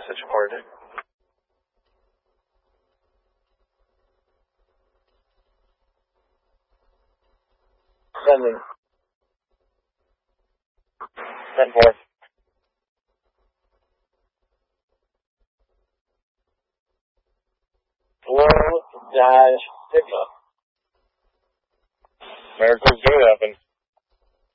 message recorded. Sending. Send forth. Flow dash pickup. Miracles do happen.